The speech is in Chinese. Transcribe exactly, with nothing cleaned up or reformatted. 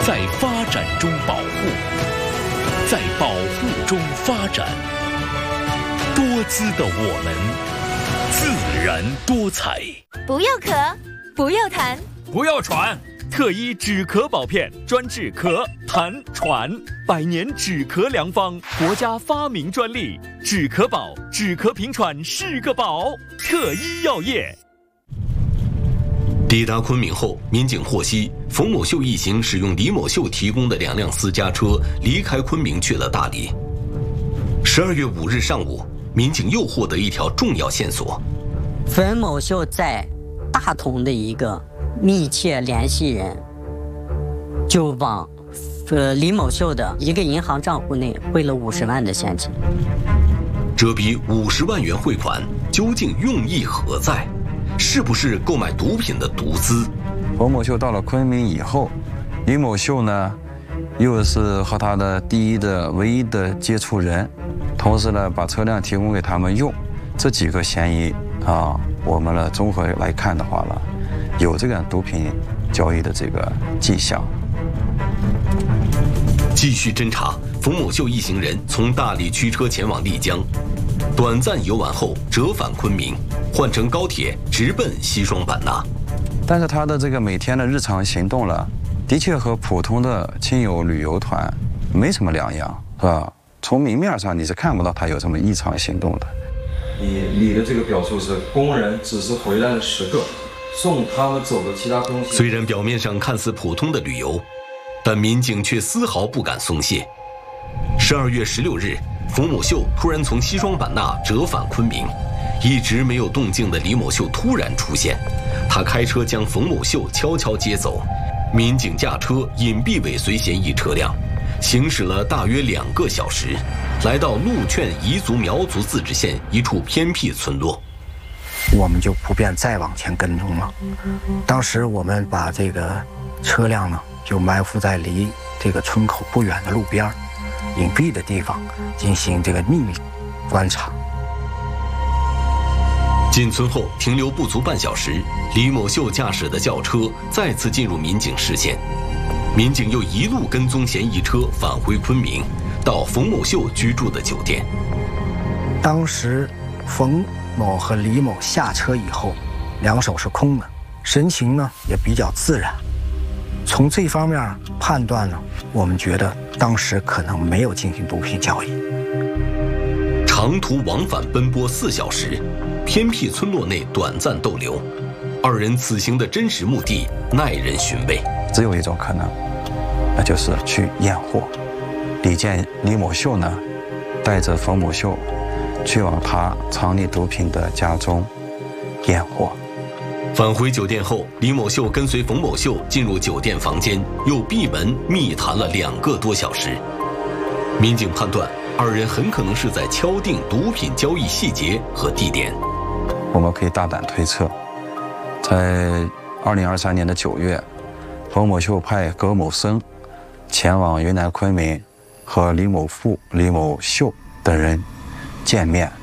在发展中保护，在保护中发展。多姿的我们，自然多彩。 不要咳，不要痰， 不要喘。特医止咳宝片专治咳、痰、喘，百年止咳良方，国家发明专利。止咳宝，止咳平喘是个宝。特医药业。 抵达昆明后，民警获悉，冯某秀一行使用李某秀提供的两辆私家车离开昆明去了大理。十二月五日上午，民警又获得一条重要线索： 冯某秀在大同的一个密切联系人，就往呃李某秀的一个银行账户内汇了五十万的现金。 这笔五十万元汇款究竟用意何在？是不是购买毒品的毒资？ 冯某秀到了昆明以后，李某秀呢，又是和他的第一的唯一的接触人，同时呢，把车辆提供给他们用，这几个嫌疑啊，我们呢综合来看的话呢，有这个毒品交易的这个迹象。 继续侦查，冯某秀一行人从大理驱车前往丽江，短暂游玩后折返昆明，换乘高铁直奔西双版纳。 但是他的这个每天的日常行动了，的确和普通的亲友旅游团没什么两样，是吧？从明面上你是看不到他有这么异常行动的。 你你的这个表述是工人只是回来了十个，送他们走的其他东西。 虽然表面上看似普通的旅游，但民警却丝毫不敢松懈。十二月十六日，冯某秀突然从西双版纳折返昆明，一直没有动静的李某秀突然出现，他开车将冯某秀悄悄接走，民警驾车隐蔽尾随嫌疑车辆，行驶了大约两个小时，来到陆劝彝族苗族自治县一处偏僻村落。 我们就不便再往前跟踪了。当时我们把这个车辆呢，就埋伏在离这个村口不远的路边，隐蔽的地方进行这个秘密观察。 进村后停留不足半小时，李某秀驾驶的轿车再次进入民警视线。民警又一路跟踪嫌疑车返回昆明，到冯某秀居住的酒店。 当时冯某和李某下车以后，两手是空的，神情呢也比较自然。从这方面判断呢，我们觉得当时可能没有进行毒品交易。 长途往返奔波四小时，偏僻村落内短暂逗留，二人此行的真实目的耐人寻味。 只有一种可能，那就是去验货。李建李某秀呢，带着冯某秀去往他藏匿毒品的家中验货。 返回酒店后，李某秀跟随冯某秀进入酒店房间，又闭门密谈了两个多小时。民警判断，二人很可能是在敲定毒品交易细节和地点。 我们可以大胆推测，在二零二三年的九月，冯某秀派葛某生前往云南昆明，和李某富、李某秀等人见面。